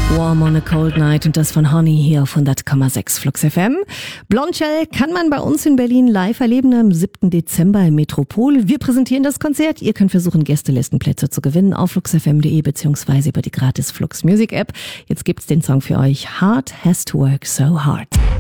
Warm on a Cold Night und das von Honey hier auf 100,6 Flux FM. Blondshell kann man bei uns in Berlin live erleben am 7. Dezember im Metropol. Wir präsentieren das Konzert. Ihr könnt versuchen, Gästelistenplätze zu gewinnen auf fluxfm.de bzw. über die gratis Flux Music App. Jetzt gibt's den Song für euch. Heart Has to Work So Hard.